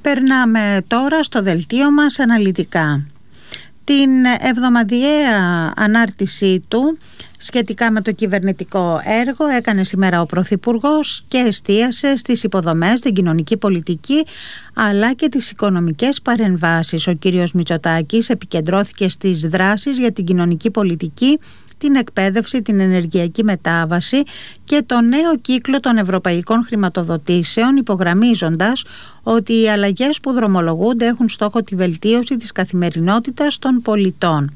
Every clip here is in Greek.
Περνάμε τώρα στο δελτίο μας αναλυτικά. Την εβδομαδιαία ανάρτησή του σχετικά με το κυβερνητικό έργο έκανε σήμερα ο Πρωθυπουργός και εστίασε στις υποδομές, την κοινωνική πολιτική αλλά και τις οικονομικές παρεμβάσεις. Ο κύριος Μητσοτάκης επικεντρώθηκε στις δράσεις για την κοινωνική πολιτική, την εκπαίδευση, την ενεργειακή μετάβαση και το νέο κύκλο των ευρωπαϊκών χρηματοδοτήσεων, υπογραμμίζοντας ότι οι αλλαγές που δρομολογούνται έχουν στόχο τη βελτίωση της καθημερινότητας των πολιτών.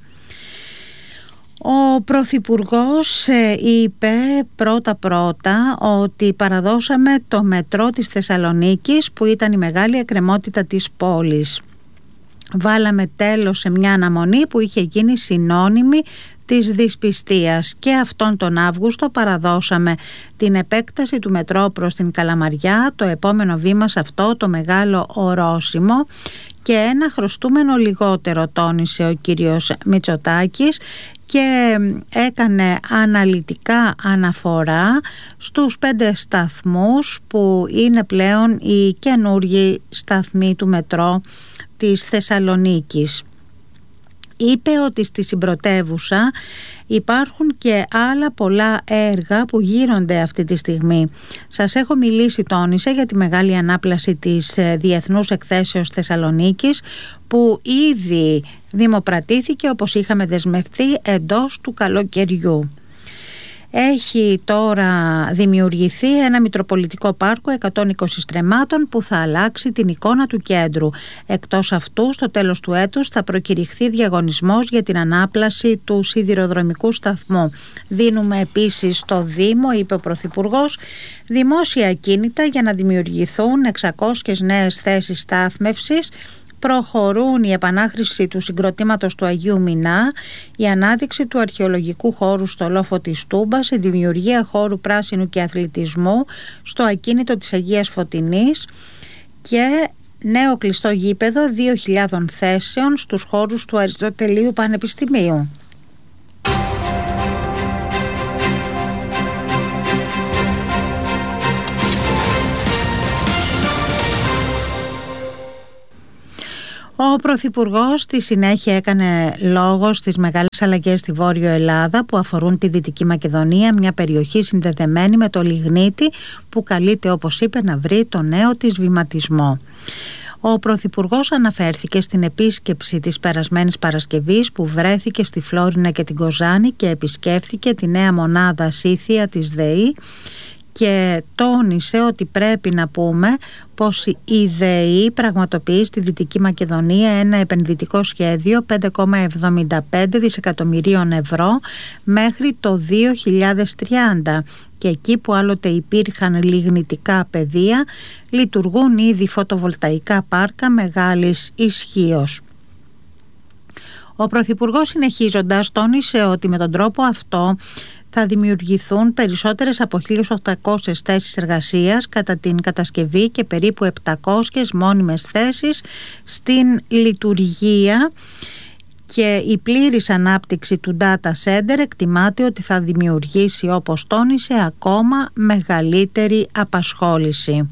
Ο Πρωθυπουργός είπε πρώτα ότι παραδώσαμε το μετρό της Θεσσαλονίκης που ήταν η μεγάλη εκκρεμότητα της πόλης. Βάλαμε τέλος σε μια αναμονή που είχε γίνει συνώνυμη της δυσπιστίας και αυτόν τον Αύγουστο παραδώσαμε την επέκταση του μετρό προς την Καλαμαριά, το επόμενο βήμα σε αυτό το μεγάλο ορόσημο και ένα χρωστούμενο λιγότερο, τόνισε ο κύριος Μητσοτάκης και έκανε αναλυτικά αναφορά στους 5 σταθμούς που είναι πλέον οι καινούργιοι σταθμοί του μετρό της Θεσσαλονίκης. Είπε ότι στη συμπρωτεύουσα υπάρχουν και άλλα πολλά έργα που γίνονται αυτή τη στιγμή. Σας έχω μιλήσει, τόνισε, για τη μεγάλη ανάπλαση της Διεθνούς Εκθέσεως Θεσσαλονίκης που ήδη δημοπρατήθηκε όπως είχαμε δεσμευτεί εντός του καλοκαιριού. Έχει τώρα δημιουργηθεί ένα μητροπολιτικό πάρκο 120 στρεμμάτων που θα αλλάξει την εικόνα του κέντρου. Εκτός αυτού, στο τέλος του έτους θα προκηρυχθεί διαγωνισμός για την ανάπλαση του σιδηροδρομικού σταθμού. Δίνουμε επίσης στο Δήμο, είπε ο Πρωθυπουργός, δημόσια ακίνητα για να δημιουργηθούν 600 νέες θέσεις στάθμευσης. Προχωρούν η επανάχρηση του συγκροτήματος του Αγίου Μινά, η ανάδειξη του αρχαιολογικού χώρου στο λόφο της Τούμπας, η δημιουργία χώρου πράσινου και αθλητισμού στο ακίνητο της Αγίας Φωτεινής και νέο κλειστό γήπεδο 2.000 θέσεων στους χώρους του Αριστοτελείου Πανεπιστημίου. Ο Πρωθυπουργός στη συνέχεια έκανε λόγο στις μεγάλες αλλαγές στη Βόρειο Ελλάδα που αφορούν τη Δυτική Μακεδονία, μια περιοχή συνδεδεμένη με το λιγνίτη που καλείται, όπως είπε, να βρει το νέο της βηματισμό. Ο Πρωθυπουργός αναφέρθηκε στην επίσκεψη της περασμένης Παρασκευής που βρέθηκε στη Φλόρινα και την Κοζάνη και επισκέφθηκε τη νέα μονάδα Σίθια της ΔΕΗ και τόνισε ότι πρέπει να πούμε πως η ΔΕΗ πραγματοποιεί στη Δυτική Μακεδονία ένα επενδυτικό σχέδιο 5,75 δισεκατομμυρίων ευρώ μέχρι το 2030 και εκεί που άλλοτε υπήρχαν λιγνητικά πεδία λειτουργούν ήδη φωτοβολταϊκά πάρκα μεγάλης ισχύως. Ο Πρωθυπουργός, συνεχίζοντας, τόνισε ότι με τον τρόπο αυτό θα δημιουργηθούν περισσότερες από 1.800 θέσεις εργασίας κατά την κατασκευή και περίπου 700 μόνιμες θέσεις στην λειτουργία και η πλήρης ανάπτυξη του data center εκτιμάται ότι θα δημιουργήσει, όπως τόνισε, ακόμα μεγαλύτερη απασχόληση.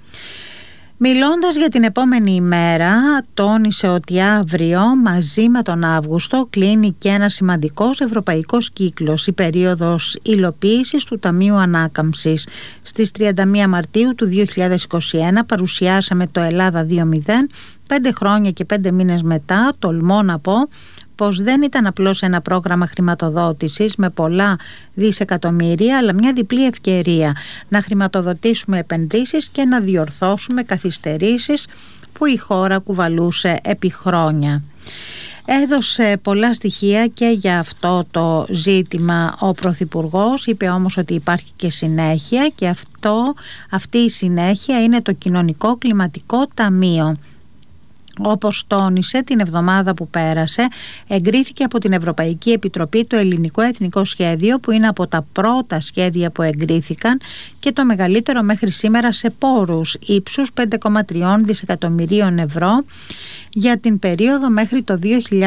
Μιλώντας για την επόμενη ημέρα, τόνισε ότι αύριο μαζί με τον Αύγουστο κλείνει και ένα σημαντικός ευρωπαϊκός κύκλος, η περίοδος υλοποίησης του Ταμείου Ανάκαμψης. Στις 31 Μαρτίου του 2021 παρουσιάσαμε το Ελλάδα 2.0, 5 χρόνια και 5 μήνες μετά τολμώ να πω πως δεν ήταν απλώς ένα πρόγραμμα χρηματοδότησης με πολλά δισεκατομμύρια, αλλά μια διπλή ευκαιρία να χρηματοδοτήσουμε επενδύσεις και να διορθώσουμε καθυστερήσεις που η χώρα κουβαλούσε επί χρόνια. Έδωσε πολλά στοιχεία και για αυτό το ζήτημα ο Πρωθυπουργός, είπε όμως ότι υπάρχει και συνέχεια και αυτή η συνέχεια είναι το Κοινωνικό Κλιματικό Ταμείο. Όπως τόνισε, την εβδομάδα που πέρασε εγκρίθηκε από την Ευρωπαϊκή Επιτροπή το Ελληνικό Εθνικό Σχέδιο που είναι από τα πρώτα σχέδια που εγκρίθηκαν και το μεγαλύτερο μέχρι σήμερα σε πόρους ύψους 5,3 δισεκατομμυρίων ευρώ για την περίοδο μέχρι το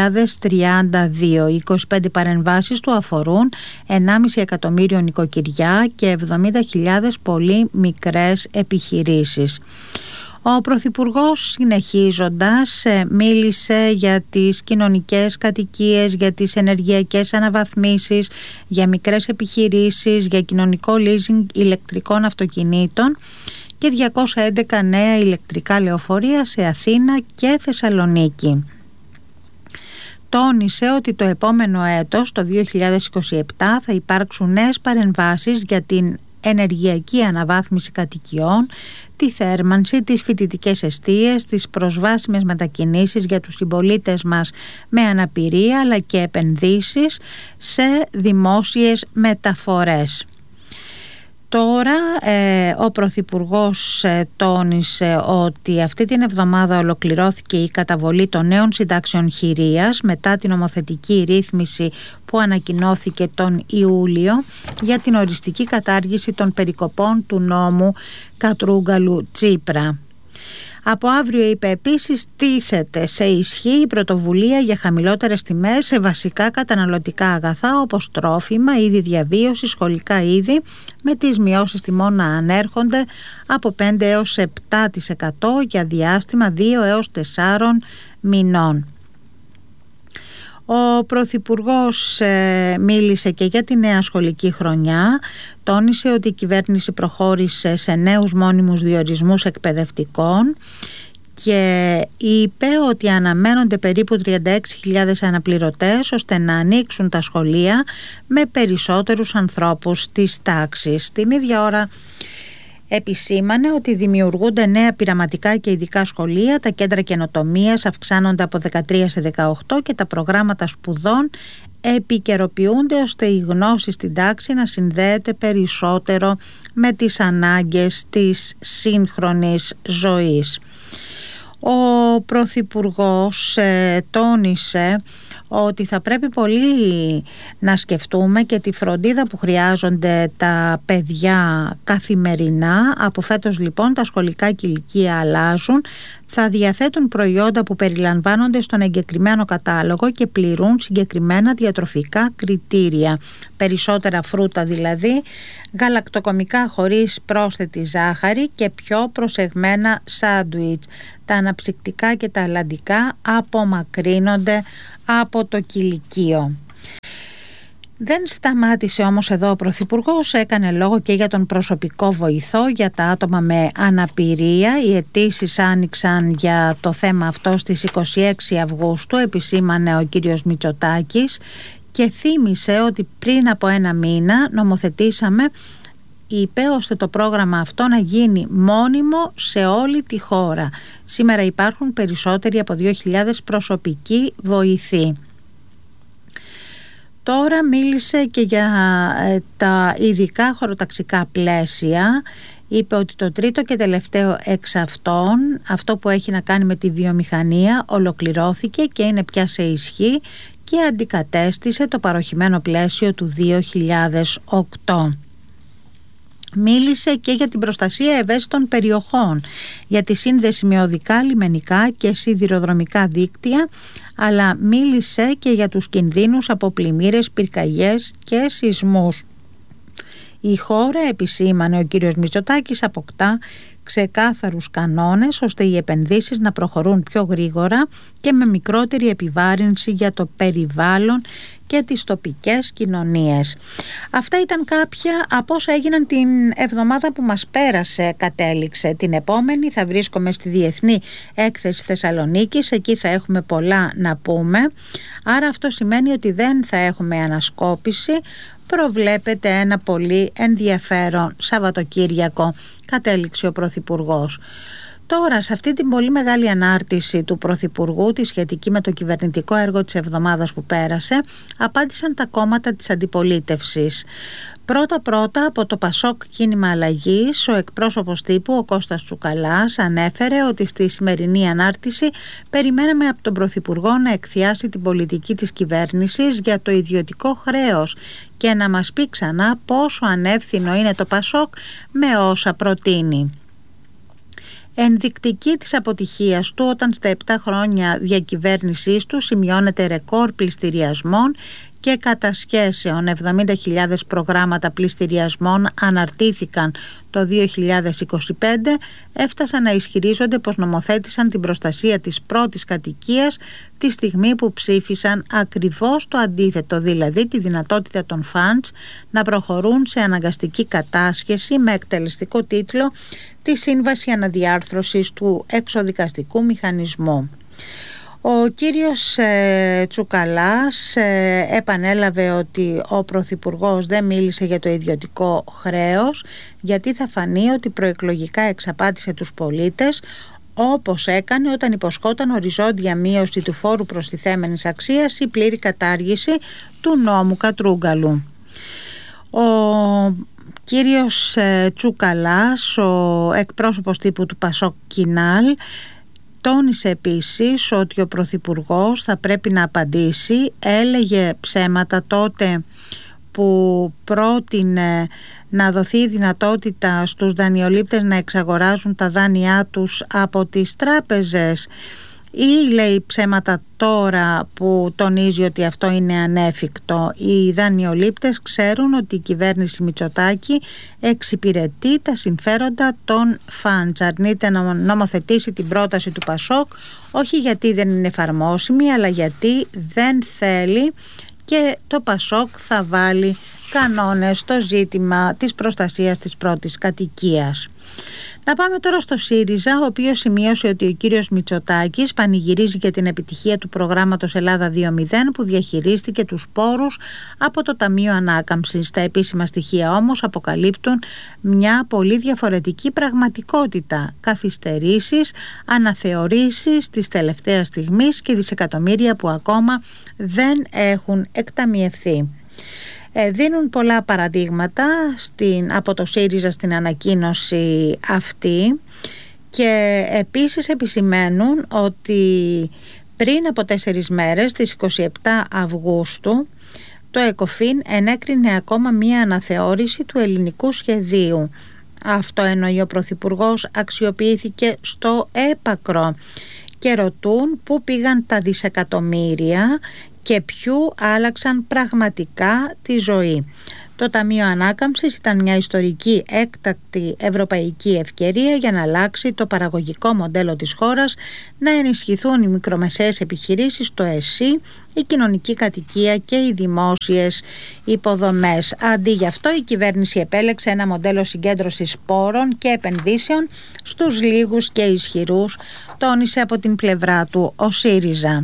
2032. Οι 25 παρεμβάσεις του αφορούν 1,5 εκατομμύριο νοικοκυριά και 70.000 πολύ μικρές επιχειρήσεις. Ο Πρωθυπουργός, συνεχίζοντας, μίλησε για τις κοινωνικές κατοικίες, για τις ενεργειακές αναβαθμίσεις, για μικρές επιχειρήσεις, για κοινωνικό leasing ηλεκτρικών αυτοκινήτων και 211 νέα ηλεκτρικά λεωφορεία σε Αθήνα και Θεσσαλονίκη. Τόνισε ότι το επόμενο έτος, το 2027, θα υπάρξουν νέες παρεμβάσεις για την ενεργειακή αναβάθμιση κατοικιών, τη θέρμανση, τις φοιτητικές εστίες, τις προσβάσιμες μετακινήσεις για τους συμπολίτες μας με αναπηρία, αλλά και επενδύσεις σε δημόσιες μεταφορές. Τώρα ο Πρωθυπουργός τόνισε ότι αυτή την εβδομάδα ολοκληρώθηκε η καταβολή των νέων συντάξεων χειρίας μετά την νομοθετική ρύθμιση που ανακοινώθηκε τον Ιούλιο για την οριστική κατάργηση των περικοπών του νόμου Κατρούγκαλου-Τσίπρα. Από αύριο, είπε επίσης, τίθεται σε ισχύ η πρωτοβουλία για χαμηλότερες τιμές σε βασικά καταναλωτικά αγαθά όπως τρόφιμα, είδη διαβίωσης, σχολικά είδη, με τις μειώσεις τιμών να ανέρχονται από 5 έως 7% για διάστημα 2 έως 4 μηνών. Ο Πρωθυπουργός μίλησε και για τη νέα σχολική χρονιά. Τόνισε ότι η κυβέρνηση προχώρησε σε νέους μόνιμους διορισμούς εκπαιδευτικών και είπε ότι αναμένονται περίπου 36.000 αναπληρωτές ώστε να ανοίξουν τα σχολεία με περισσότερους ανθρώπους της τάξης. Την ίδια ώρα επισήμανε ότι δημιουργούνται νέα πειραματικά και ειδικά σχολεία, τα κέντρα καινοτομίας αυξάνονται από 13 σε 18 και τα προγράμματα σπουδών επικαιροποιούνται ώστε η γνώση στην τάξη να συνδέεται περισσότερο με τις ανάγκες της σύγχρονης ζωής. Ο Πρωθυπουργός τόνισε ότι θα πρέπει πολύ να σκεφτούμε και τη φροντίδα που χρειάζονται τα παιδιά καθημερινά. Από φέτος λοιπόν τα σχολικά κηλικεία αλλάζουν, θα διαθέτουν προϊόντα που περιλαμβάνονται στον εγκεκριμένο κατάλογο και πληρούν συγκεκριμένα διατροφικά κριτήρια. Περισσότερα φρούτα δηλαδή, γαλακτοκομικά χωρίς πρόσθετη ζάχαρη και πιο προσεγμένα σάντουιτς. Τα αναψυκτικά και τα αλλαντικά απομακρύνονται από το κηλικείο. Δεν σταμάτησε όμως εδώ ο Πρωθυπουργός, έκανε λόγο και για τον προσωπικό βοηθό για τα άτομα με αναπηρία. Οι αιτήσεις άνοιξαν για το θέμα αυτό στις 26 Αυγούστου, επισήμανε ο κύριος Μητσοτάκης και θύμισε ότι πριν από 1 μήνα νομοθετήσαμε, είπε, ώστε το πρόγραμμα αυτό να γίνει μόνιμο σε όλη τη χώρα. Σήμερα υπάρχουν περισσότεροι από 2.000 προσωπικοί βοηθοί. Τώρα μίλησε και για τα ειδικά χωροταξικά πλαίσια. Είπε ότι το τρίτο και τελευταίο εξ αυτών, αυτό που έχει να κάνει με τη βιομηχανία, ολοκληρώθηκε και είναι πια σε ισχύ και αντικατέστησε το παροχημένο πλαίσιο του 2008. Μίλησε και για την προστασία ευαίσθητων περιοχών, για τη σύνδεση με οδικά, λιμενικά και σιδηροδρομικά δίκτυα, αλλά μίλησε και για τους κινδύνους από πλημμύρες, πυρκαγιές και σεισμούς. Η χώρα, επισήμανε ο κύριος Μητσοτάκης, αποκτά ξεκάθαρους κανόνες ώστε οι επενδύσεις να προχωρούν πιο γρήγορα και με μικρότερη επιβάρυνση για το περιβάλλον και τις τοπικές κοινωνίες. Αυτά ήταν κάποια από όσα έγιναν την εβδομάδα που μας πέρασε, κατέληξε. Την επόμενη θα βρίσκομαι στη Διεθνή Έκθεση Θεσσαλονίκης, εκεί θα έχουμε πολλά να πούμε, άρα αυτό σημαίνει ότι δεν θα έχουμε ανασκόπηση. Προβλέπεται ένα πολύ ενδιαφέρον Σαββατοκύριακο, κατέληξε ο Πρωθυπουργός. Τώρα, σε αυτή την πολύ μεγάλη ανάρτηση του Πρωθυπουργού, τη σχετική με το κυβερνητικό έργο της εβδομάδας που πέρασε, απάντησαν τα κόμματα της αντιπολίτευσης. Πρώτα από το Πασόκ Κίνημα Αλλαγής, ο εκπρόσωπος τύπου, ο Κώστας Τσουκαλάς, ανέφερε ότι στη σημερινή ανάρτηση περιμέναμε από τον Πρωθυπουργό να εκθιάσει την πολιτική της κυβέρνησης για το ιδιωτικό χρέος και να μας πει ξανά πόσο ανεύθυνο είναι το Πασόκ με όσα προτείνει. Ενδεικτική της αποτυχίας του όταν στα 7 χρόνια διακυβέρνησής του σημειώνεται ρεκόρ πληστηριασμών και κατασχέσεων. 70.000 προγράμματα πληστηριασμών αναρτήθηκαν το 2025, έφτασαν να ισχυρίζονται πως νομοθέτησαν την προστασία της πρώτης κατοικίας τη στιγμή που ψήφισαν ακριβώς το αντίθετο, δηλαδή τη δυνατότητα των φαντς να προχωρούν σε αναγκαστική κατάσχεση με εκτελεστικό τίτλο τη Σύμβαση Αναδιάρθρωσης του Εξοδικαστικού Μηχανισμού. Ο κύριος Τσουκαλάς επανέλαβε ότι ο Πρωθυπουργός δεν μίλησε για το ιδιωτικό χρέος, γιατί θα φανεί ότι προεκλογικά εξαπάτησε τους πολίτες, όπως έκανε όταν υποσχόταν οριζόντια μείωση του φόρου προστιθέμενης αξίας ή πλήρη κατάργηση του νόμου Κατρούγκαλου. Ο κύριος Τσουκαλάς, ο εκπρόσωπος τύπου του Πασόκ Κινάλ, τόνισε επίσης ότι ο Πρωθυπουργός θα πρέπει να απαντήσει. Έλεγε ψέματα τότε που πρότεινε να δοθεί η δυνατότητα στους δανειολήπτες να εξαγοράζουν τα δάνειά τους από τις τράπεζες, ή λέει ψέματα τώρα που τονίζει ότι αυτό είναι ανέφικτο? Οι δανειολήπτες ξέρουν ότι η κυβέρνηση Μητσοτάκη εξυπηρετεί τα συμφέροντα των φαντς. Αρνείται να νομοθετήσει την πρόταση του Πασόκ, όχι γιατί δεν είναι εφαρμόσιμη, αλλά γιατί δεν θέλει, και το Πασόκ θα βάλει κανόνες στο ζήτημα της προστασίας της πρώτης κατοικίας. Να πάμε τώρα στο ΣΥΡΙΖΑ, ο οποίος σημείωσε ότι ο κύριος Μητσοτάκης πανηγυρίζει για την επιτυχία του προγράμματος Ελλάδα 2.0 που διαχειρίστηκε τους πόρους από το Ταμείο Ανάκαμψης. Τα επίσημα στοιχεία όμως αποκαλύπτουν μια πολύ διαφορετική πραγματικότητα. Καθυστερήσεις, αναθεωρήσεις της τελευταίας στιγμής και δισεκατομμύρια που ακόμα δεν έχουν εκταμιευθεί. Δίνουν πολλά παραδείγματα από το ΣΥΡΙΖΑ στην ανακοίνωση αυτή, και επίσης επισημαίνουν ότι πριν από 4 μέρες, στις 27 Αυγούστου, το ΕΚΟΦΗΝ ενέκρινε ακόμα μία αναθεώρηση του ελληνικού σχεδίου. Αυτό εννοεί ο Πρωθυπουργός αξιοποιήθηκε στο έπακρο, και ρωτούν πού πήγαν τα δισεκατομμύρια και ποιου άλλαξαν πραγματικά τη ζωή. Το Ταμείο Ανάκαμψης ήταν μια ιστορική έκτακτη ευρωπαϊκή ευκαιρία για να αλλάξει το παραγωγικό μοντέλο της χώρας, να ενισχυθούν οι μικρομεσαίες επιχειρήσεις, το ΕΣΥ, η κοινωνική κατοικία και οι δημόσιες υποδομές. Αντί γι' αυτό, η κυβέρνηση επέλεξε ένα μοντέλο συγκέντρωσης πόρων και επενδύσεων στους λίγους και ισχυρούς, τόνισε από την πλευρά του ο ΣΥΡΙΖΑ.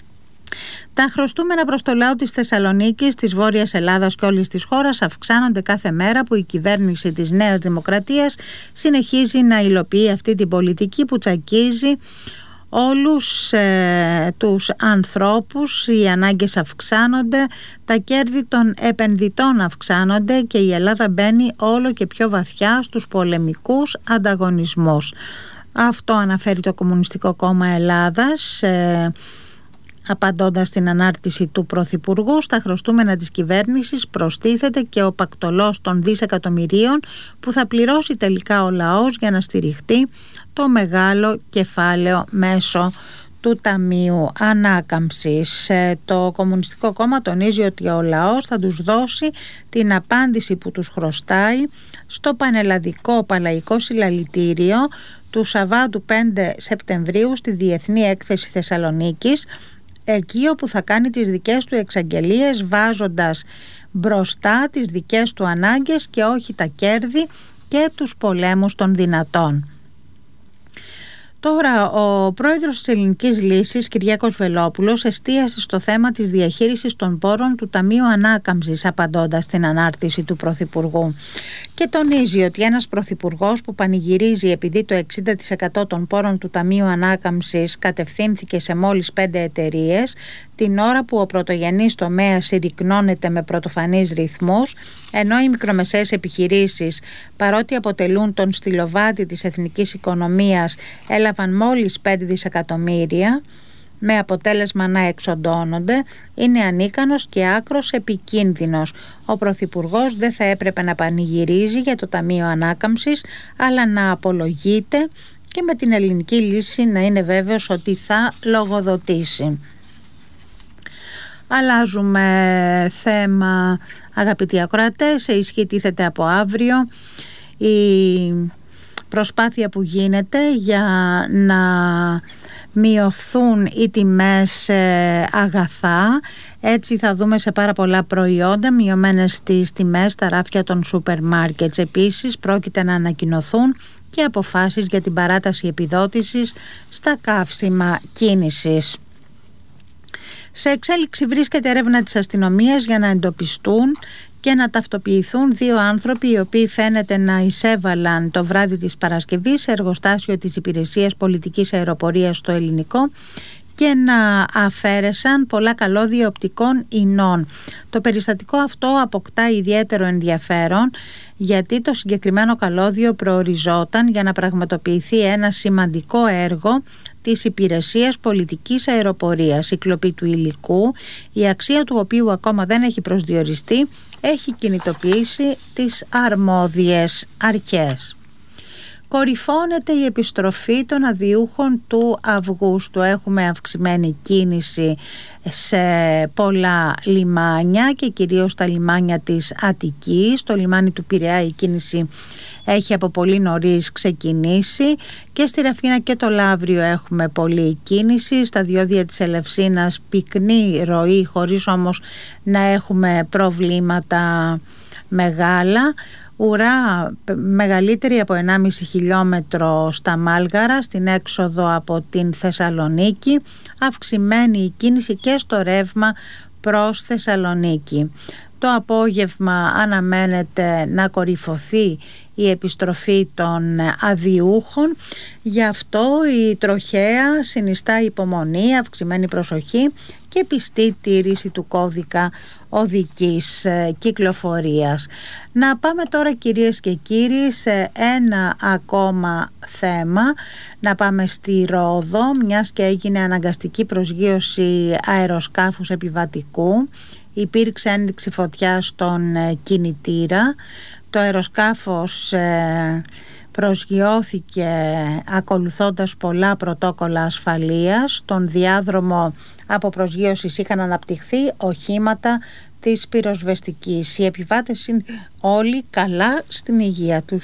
Τα χρωστούμενα προς το λαό της Θεσσαλονίκης, της Βόρειας Ελλάδας και όλης της χώρας αυξάνονται κάθε μέρα που η κυβέρνηση της Νέας Δημοκρατίας συνεχίζει να υλοποιεί αυτή την πολιτική που τσακίζει όλους τους ανθρώπους. Οι ανάγκες αυξάνονται, τα κέρδη των επενδυτών αυξάνονται και η Ελλάδα μπαίνει όλο και πιο βαθιά στους πολεμικούς ανταγωνισμούς. Αυτό αναφέρει το Κομμουνιστικό Κόμμα Ελλάδας, απαντώντας στην ανάρτηση του Πρωθυπουργού. Στα χρωστούμενα της κυβέρνησης προστίθεται και ο πακτολός των δισεκατομμυρίων που θα πληρώσει τελικά ο λαός για να στηριχτεί το μεγάλο κεφάλαιο μέσω του Ταμείου Ανάκαμψης. Το Κομμουνιστικό Κόμμα τονίζει ότι ο λαός θα τους δώσει την απάντηση που τους χρωστάει στο πανελλαδικό παλαϊκό συλλαλητήριο του Σαββάτου 5 Σεπτεμβρίου στη Διεθνή Έκθεση Θεσσαλονίκης, εκεί όπου θα κάνει τις δικές του εξαγγελίες, βάζοντας μπροστά τις δικές του ανάγκες και όχι τα κέρδη και τους πολέμους των δυνατών. Τώρα, ο πρόεδρος της Ελληνικής Λύσης, Κυριάκος Βελόπουλος, εστίασε στο θέμα της διαχείρισης των πόρων του Ταμείου Ανάκαμψης, απαντώντας στην ανάρτηση του Πρωθυπουργού. Και τονίζει ότι ένας πρωθυπουργός που πανηγυρίζει επειδή το 60% των πόρων του Ταμείου Ανάκαμψης κατευθύνθηκε σε μόλις 5 εταιρείες, την ώρα που ο πρωτογενής τομέας συρρικνώνεται με πρωτοφανείς ρυθμούς, ενώ οι μικρομεσαίες επιχειρήσεις, παρότι αποτελούν τον στυλοβάτι της εθνικής οικονομίας, έλαβαν μόλις 5 δισεκατομμύρια, με αποτέλεσμα να εξοντώνονται, είναι ανίκανος και άκρος επικίνδυνος. Ο Πρωθυπουργός δεν θα έπρεπε να πανηγυρίζει για το Ταμείο Ανάκαμψης, αλλά να απολογείται και με την Ελληνική Λύση να είναι βέβαιος ότι θα λογοδοτήσει. Αλλάζουμε θέμα, αγαπητοί ακροατές, σε ισχύ τίθεται από αύριο η προσπάθεια που γίνεται για να μειωθούν οι τιμές αγαθά. Έτσι θα δούμε σε πάρα πολλά προϊόντα μειωμένες τις τιμές στα ράφια των σούπερ μάρκετς. Επίσης πρόκειται να ανακοινωθούν και αποφάσεις για την παράταση επιδότησης στα καύσιμα κίνησης. Σε εξέλιξη βρίσκεται έρευνα της αστυνομίας για να εντοπιστούν και να ταυτοποιηθούν 2 άνθρωποι οι οποίοι φαίνεται να εισέβαλαν το βράδυ της Παρασκευής σε εργοστάσιο της Υπηρεσίας Πολιτικής Αεροπορίας στο Ελληνικό και να αφαίρεσαν πολλά καλώδια οπτικών ινών. Το περιστατικό αυτό αποκτά ιδιαίτερο ενδιαφέρον γιατί το συγκεκριμένο καλώδιο προοριζόταν για να πραγματοποιηθεί ένα σημαντικό έργο της Υπηρεσίας Πολιτικής Αεροπορίας. Η κλοπή του υλικού, η αξία του οποίου ακόμα δεν έχει προσδιοριστεί, έχει κινητοποιήσει τις αρμόδιες αρχές. Κορυφώνεται η επιστροφή των αδειούχων του Αυγούστου. Έχουμε αυξημένη κίνηση σε πολλά λιμάνια και κυρίως τα λιμάνια της Αττικής. Στο λιμάνι του Πειραιά η κίνηση έχει από πολύ νωρίς ξεκινήσει και στη Ραφίνα και το Λαύριο έχουμε πολλή κίνηση. Στα διόδια της Ελευσίνας πυκνή ροή χωρίς όμως να έχουμε προβλήματα μεγάλα. Ουρά μεγαλύτερη από 1,5 χιλιόμετρο στα Μάλγαρα, στην έξοδο από την Θεσσαλονίκη, αυξημένη η κίνηση και στο ρεύμα προς Θεσσαλονίκη. Το απόγευμα αναμένεται να κορυφωθεί η επιστροφή των αδειούχων, γι' αυτό η τροχέα συνιστά υπομονή, αυξημένη προσοχή και πιστή τήρηση του κώδικα οδικής κυκλοφορίας. Να πάμε τώρα, κυρίες και κύριοι, σε ένα ακόμα θέμα. Να πάμε στη Ρόδο, μιας και έγινε αναγκαστική προσγείωση αεροσκάφους επιβατικού. Υπήρξε ένδειξη φωτιά στον κινητήρα. Το αεροσκάφος προσγειώθηκε ακολουθώντας πολλά πρωτόκολλα ασφαλείας. Στον διάδρομο από προσγείωσης είχαν αναπτυχθεί οχήματα της πυροσβεστικής. Οι επιβάτες είναι όλοι καλά στην υγεία τους.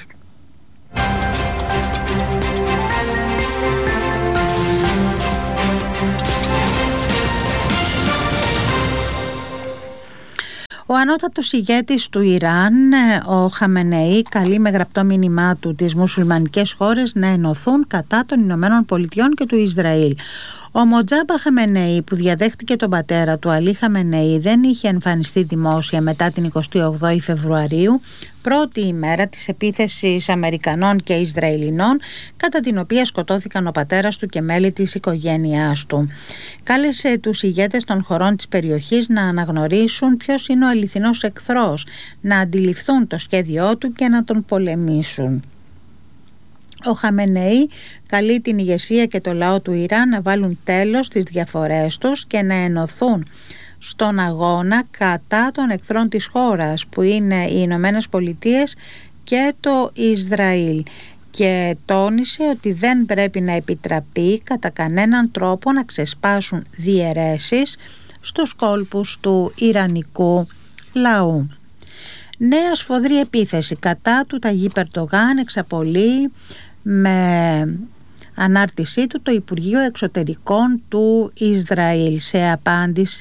Ο ανώτατος ηγέτης του Ιράν, ο Χαμενεή, καλεί με γραπτό μήνυμά του τις μουσουλμανικές χώρες να ενωθούν κατά των Ηνωμένων Πολιτειών και του Ισραήλ. Ο Μοτζάμπα Χαμενεή, που διαδέχτηκε τον πατέρα του Αλή Χαμενεή, δεν είχε εμφανιστεί δημόσια μετά την 28η Φεβρουαρίου, πρώτη ημέρα της επίθεσης Αμερικανών και Ισραηλινών, κατά την οποία σκοτώθηκαν ο πατέρας του και μέλη της οικογένειάς του. Κάλεσε τους ηγέτες των χωρών της περιοχής να αναγνωρίσουν ποιος είναι ο αληθινός εχθρός, να αντιληφθούν το σχέδιό του και να τον πολεμήσουν. Ο Χαμενεή καλεί την ηγεσία και το λαό του Ιράν να βάλουν τέλος στις διαφορές τους και να ενωθούν στον αγώνα κατά των εχθρών της χώρας, που είναι οι Ηνωμένες Πολιτείες και το Ισραήλ, και τόνισε ότι δεν πρέπει να επιτραπεί κατά κανέναν τρόπο να ξεσπάσουν διαιρέσεις στους κόλπους του ιρανικού λαού. Νέα σφοδρή επίθεση κατά του Ταγίπ Ερντογάν εξαπολύει με ανάρτησή του το Υπουργείο Εξωτερικών του Ισραήλ σε απάντηση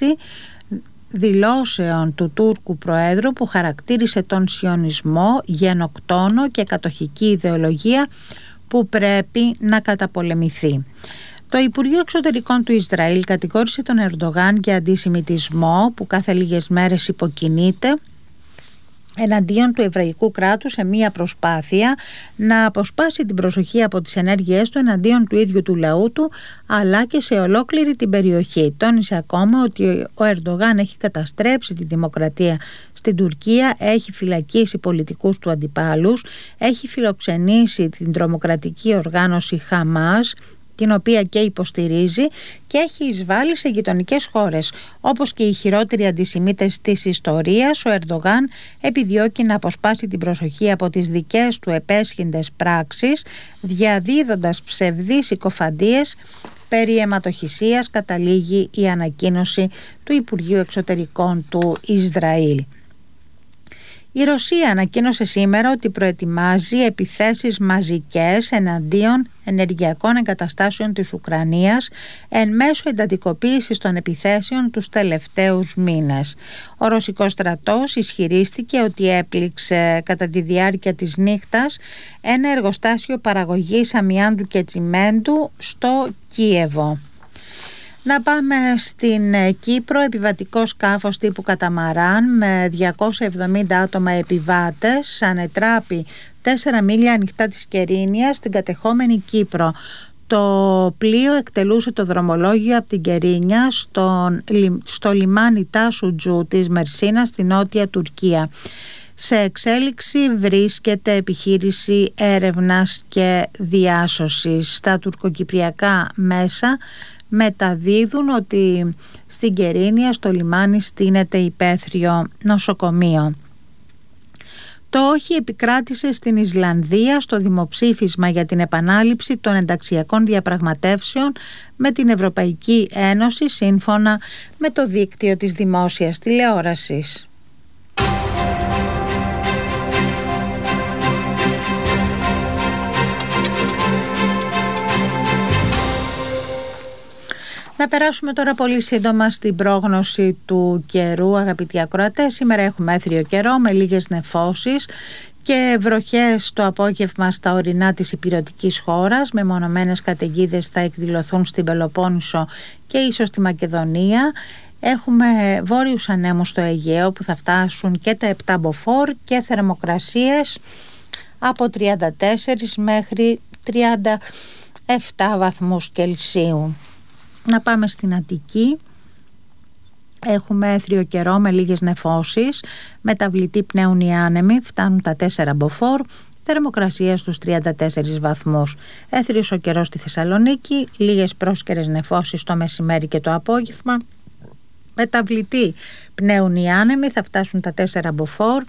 δηλώσεων του Τούρκου Προέδρου, που χαρακτήρισε τον σιωνισμό γενοκτόνο και κατοχική ιδεολογία που πρέπει να καταπολεμηθεί. Το Υπουργείο Εξωτερικών του Ισραήλ κατηγόρησε τον Ερντογάν για αντισημιτισμό που κάθε λίγες μέρες υποκινείται εναντίον του εβραϊκού κράτους σε μία προσπάθεια να αποσπάσει την προσοχή από τις ενέργειές του εναντίον του ίδιου του λαού του, αλλά και σε ολόκληρη την περιοχή. Τόνισε ακόμα ότι ο Ερντογάν έχει καταστρέψει τη δημοκρατία στην Τουρκία, έχει φυλακίσει πολιτικούς του αντιπάλους, έχει φιλοξενήσει την τρομοκρατική οργάνωση Χαμάς, την οποία και υποστηρίζει, και έχει εισβάλει σε γειτονικές χώρες. Όπως και οι χειρότεροι αντισημίτες της ιστορίας, ο Ερντογάν επιδιώκει να αποσπάσει την προσοχή από τις δικές του επέσχυντες πράξεις, διαδίδοντας ψευδείς συκοφαντίες περί αιματοχυσίας, καταλήγει η ανακοίνωση του Υπουργείου Εξωτερικών του Ισραήλ. Η Ρωσία ανακοίνωσε σήμερα ότι προετοιμάζει επιθέσεις μαζικές εναντίον ενεργειακών εγκαταστάσεων της Ουκρανίας εν μέσω εντατικοποίησης των επιθέσεων τους τελευταίους μήνες. Ο ρωσικός στρατός ισχυρίστηκε ότι έπληξε κατά τη διάρκεια της νύχτας ένα εργοστάσιο παραγωγής αμοιάντου και τσιμέντου στο Κίεβο. Να πάμε στην Κύπρο. Επιβατικό σκάφος τύπου καταμαράν με 270 άτομα επιβάτες ανετράπη 4 μίλια ανοιχτά της Κερίνιας στην κατεχόμενη Κύπρο. Το πλοίο εκτελούσε το δρομολόγιο από την Κερίνια στο λιμάνι Τάσουτζου της Μερσίνα στη νότια Τουρκία. Σε εξέλιξη βρίσκεται επιχείρηση έρευνας και διάσωσης. Στα τουρκοκυπριακά μέσα μεταδίδουν ότι στην Κερίνια στο λιμάνι στείνεται υπαίθριο νοσοκομείο. Το όχι επικράτησε στην Ισλανδία στο δημοψήφισμα για την επανάληψη των ενταξιακών διαπραγματεύσεων με την Ευρωπαϊκή Ένωση σύμφωνα με το δίκτυο της δημόσιας τηλεόρασης. Να περάσουμε τώρα πολύ σύντομα στην πρόγνωση του καιρού, αγαπητοί ακροατές. Σήμερα έχουμε έθριο καιρό με λίγες νεφώσεις και βροχές το απόγευμα στα ορεινά της ηπειρωτικής χώρας. Μεμονωμένες καταιγίδες θα εκδηλωθούν στην Πελοπόννησο και ίσως στη Μακεδονία. Έχουμε βόρειους ανέμους στο Αιγαίο που θα φτάσουν και τα 7 μποφόρ και θερμοκρασίες από 34 μέχρι 37 βαθμούς Κελσίου. Να πάμε στην Αττική. Έχουμε έθριο καιρό με λίγες νεφώσεις, μεταβλητή πνέουν οι άνεμοι, φτάνουν τα 4 μποφόρ, θερμοκρασία στους 34 βαθμούς. Έθριος ο καιρός στη Θεσσαλονίκη, λίγες πρόσκαιρες νεφώσεις το μεσημέρι και το απόγευμα, μεταβλητή πνέουν οι άνεμοι, θα φτάσουν τα 4 μποφόρ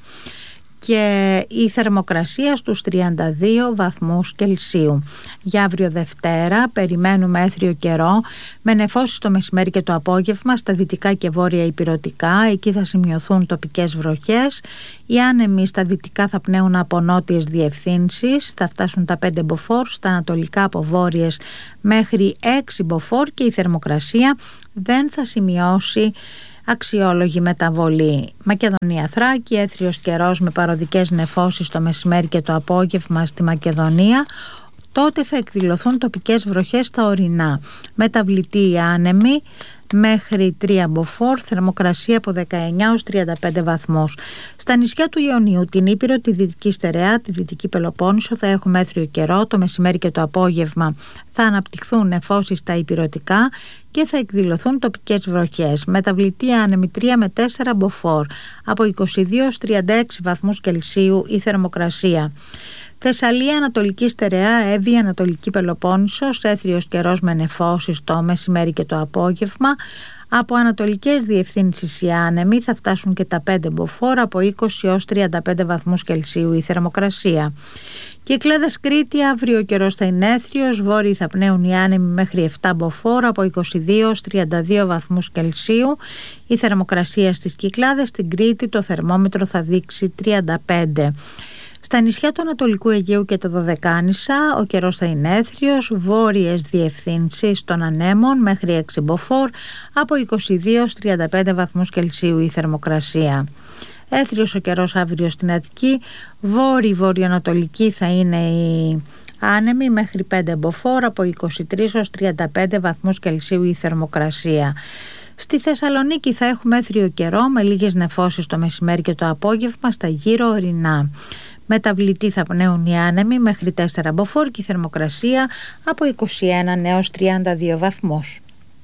και η θερμοκρασία στους 32 βαθμούς Κελσίου. Για αύριο Δευτέρα περιμένουμε έθριο καιρό με νεφώσεις το μεσημέρι και το απόγευμα στα δυτικά και βόρεια ηπειρωτικά. Εκεί θα σημειωθούν τοπικές βροχές. Οι άνεμοι στα δυτικά θα πνέουν από νότιες διευθύνσεις, θα φτάσουν τα 5 μποφόρ, στα ανατολικά από βόρειες μέχρι 6 μποφόρ και η θερμοκρασία δεν θα σημειώσει αξιόλογη μεταβολή. Μακεδονία Θράκη, έθριος καιρός με παροδικές νεφώσεις το μεσημέρι και το απόγευμα στη Μακεδονία. Τότε θα εκδηλωθούν τοπικές βροχές στα ορεινά. Μεταβλητή άνεμη μέχρι 3 μποφόρ, θερμοκρασία από 19 ως 35 βαθμούς. Στα νησιά του Ιωνίου, την Ήπειρο, τη Δυτική Στερεά, τη Δυτική Πελοπόννησο θα έχουμε έθριο καιρό. Το μεσημέρι και το απόγευμα θα αναπτυχθούν νεφώσεις στα ηπειρωτικά και θα εκδηλωθούν τοπικές βροχές. Μεταβλητή άνεμη 3 με 4 μποφόρ, από 22 ως 36 βαθμούς Κελσίου η θερμοκρασία. Θεσσαλία, Ανατολική Στερεά, Εύβοια, Ανατολική Πελοπόννησος, έθριος καιρός με νεφώσεις το μεσημέρι και το απόγευμα. Από ανατολικές διευθύνσεις οι άνεμοι θα φτάσουν και τα 5 μποφόρ, από 20 έως 35 βαθμούς Κελσίου η θερμοκρασία. Κυκλάδας Κρήτη, αύριο ο καιρός θα είναι έθριος, βόρειοι θα πνέουν οι άνεμοι μέχρι 7 μποφόρ, από 22 έως 32 βαθμούς Κελσίου. Η θερμοκρασία στις Κυκλάδες, στην Κρήτη το θερμόμετρο θα δείξει 35. Στα νησιά του Ανατολικού Αιγαίου και τα Δωδεκάνησα ο καιρός θα είναι έθριος, βόρειες διευθύνσεις των ανέμων μέχρι 6 μποφόρ, από 22 ως 35 βαθμούς Κελσίου η θερμοκρασία. Έθριος ο καιρός αύριο στην Αττική, βόρειο-βορειοανατολική θα είναι η άνεμη μέχρι 5 μποφόρ, από 23 ως 35 βαθμούς Κελσίου η θερμοκρασία. Στη Θεσσαλονίκη θα έχουμε έθριο καιρό με λίγες νεφώσεις το μεσημέρι και το απόγευμα στα γύρω ορεινά. Μεταβλητή θα πνέουν οι άνεμοι μέχρι 4 μποφόρ και η θερμοκρασία από 21 έως 32 βαθμούς.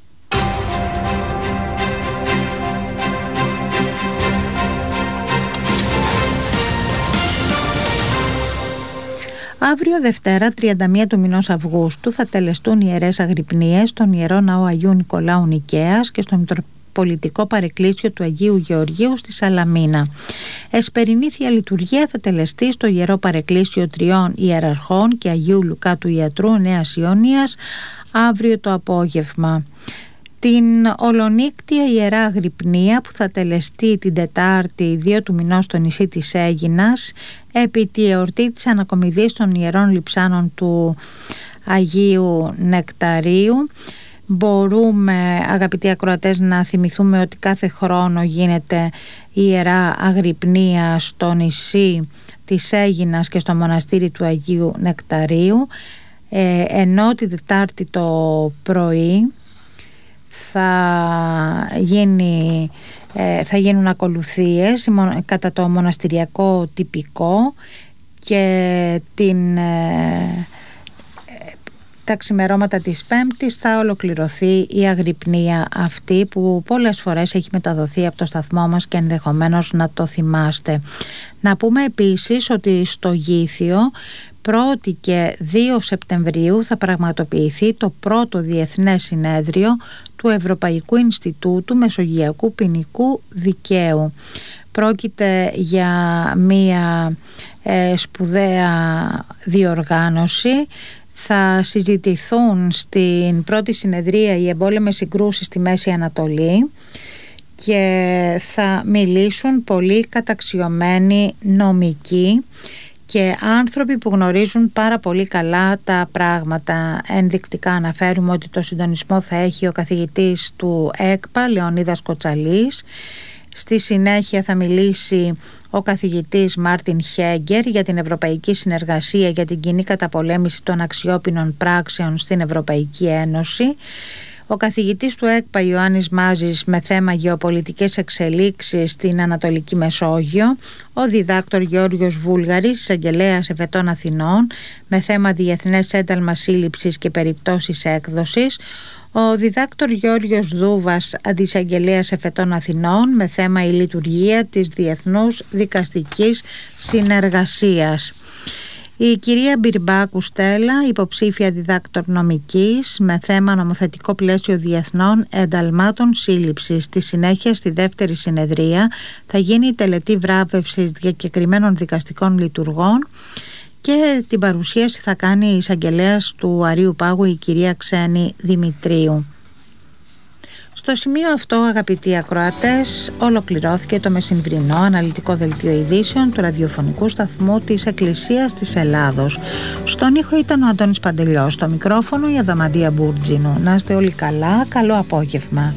Αύριο Δευτέρα, 31 του μηνός Αυγούστου, θα τελεστούν ιερές αγρυπνίες στον Ιερό Ναό Αγίου Νικολάου Νικαίας και στο Μητροπολιτικό Παρεκκλήσιο του Αγίου Γεωργίου στη Σαλαμίνα. Εσπερινή Θεία Λειτουργία θα τελεστεί στο Ιερό Παρεκκλήσιο Τριών Ιεραρχών και Αγίου Λουκά του Ιατρού Νέας Ιωνίας αύριο το απόγευμα. Την ολονύκτια Ιερά Αγρυπνία που θα τελεστεί την Τετάρτη 2 του μηνός στο νησί της Αίγινας επί τη εορτή της ανακομιδής των Ιερών Λειψάνων του Αγίου Νεκταρίου. Μπορούμε, αγαπητοί ακροατές, να θυμηθούμε ότι κάθε χρόνο γίνεται η Ιερά Αγρυπνία στο νησί της Αίγινας και στο μοναστήρι του Αγίου Νεκταρίου, ενώ την Τετάρτη το πρωί θα γίνουν ακολουθίες κατά το μοναστηριακό τυπικό και τα ξημερώματα της Πέμπτης θα ολοκληρωθεί η αγρυπνία αυτή που πολλές φορές έχει μεταδοθεί από το σταθμό μας και ενδεχομένως να το θυμάστε. Να πούμε επίσης ότι στο Γήθιο 1η και 2 Σεπτεμβρίου θα πραγματοποιηθεί το πρώτο Διεθνές Συνέδριο του Ευρωπαϊκού Ινστιτούτου Μεσογειακού Ποινικού Δικαίου. Πρόκειται για μία σπουδαία διοργάνωση. Θα συζητηθούν στην πρώτη συνεδρία οι εμπόλεμες συγκρούσεις στη Μέση Ανατολή και θα μιλήσουν πολύ καταξιωμένοι νομικοί και άνθρωποι που γνωρίζουν πάρα πολύ καλά τα πράγματα. Ενδεικτικά αναφέρουμε ότι το συντονισμό θα έχει ο καθηγητής του ΕΚΠΑ, Λεωνίδας Κοτσαλής. Στη συνέχεια θα μιλήσει ο καθηγητής Μάρτιν Χέγκερ για την Ευρωπαϊκή Συνεργασία για την κοινή καταπολέμηση των αξιόπινων πράξεων στην Ευρωπαϊκή Ένωση. Ο καθηγητής του ΕΚΠΑ Ιωάννης Μάζης με θέμα γεωπολιτικές εξελίξεις στην Ανατολική Μεσόγειο. Ο διδάκτορ Γεώργιος Βούλγαρης, εισαγγελέας Εφετών Αθηνών, με θέμα διεθνές ένταλμα σύλληψης και περιπτώσεις έκδοσης. Ο διδάκτορ Γεώργιος Δούβας, αντισαγγελέας Εφετών Αθηνών, με θέμα η λειτουργία της διεθνούς δικαστικής συνεργασίας. Η κυρία Μπιρμπάκου Στέλλα, υποψήφια διδάκτορ νομικής, με θέμα νομοθετικό πλαίσιο διεθνών ενταλμάτων σύλληψης. Στη συνέχεια, στη δεύτερη συνεδρία, θα γίνει η τελετή βράβευσης διακεκριμένων δικαστικών λειτουργών και την παρουσίαση θα κάνει η εισαγγελέας του Αρείου Πάγου, η κυρία Ξένη Δημητρίου. Στο σημείο αυτό, αγαπητοί ακροατές, ολοκληρώθηκε το μεσημβρινό αναλυτικό δελτίο ειδήσεων του ραδιοφωνικού σταθμού της Εκκλησίας της Ελλάδος. Στον ήχο ήταν ο Αντώνης Παντελιός, στο μικρόφωνο η Αδαμαντία Μπούρτζινου. Να είστε όλοι καλά, καλό απόγευμα.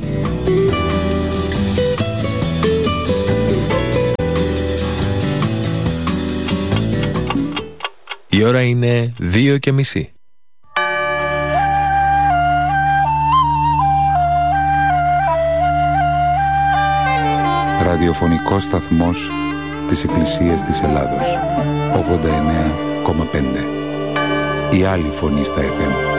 Η ώρα είναι 2:30. Ραδιοφωνικός σταθμός της Εκκλησίας της Ελλάδος, 89,5. Η άλλη φωνή στα FM.